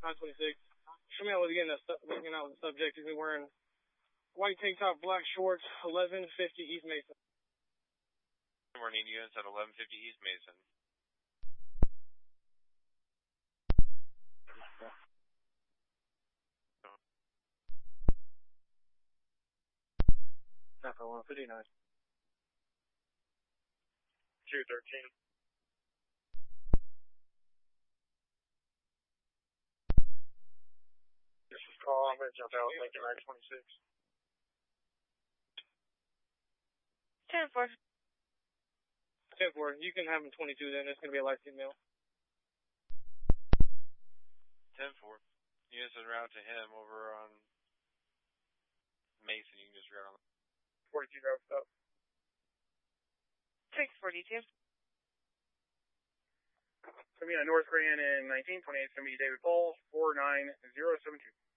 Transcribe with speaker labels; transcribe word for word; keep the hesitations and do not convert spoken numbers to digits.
Speaker 1: nine twenty-six. Show me out with again. Looking out with the subject. He's been wearing white tank top, black shorts. eleven fifty East Mason.
Speaker 2: Good morning, units at eleven fifty East Mason.
Speaker 1: Not for one fifty-nine.
Speaker 2: two thirteen. This is call. I'm going to jump out. Lincoln nine twenty-six.
Speaker 3: ten four.
Speaker 1: ten four. You can have him twenty-two then. It's going to be a light female.
Speaker 2: ten four. Units en route to him over on Mason. You can just route on forty-two routes up.
Speaker 3: six forty-two.
Speaker 2: It's going to be on North Grand and nineteen twenty-eight. It's going to be David Paul, four nine zero seven two.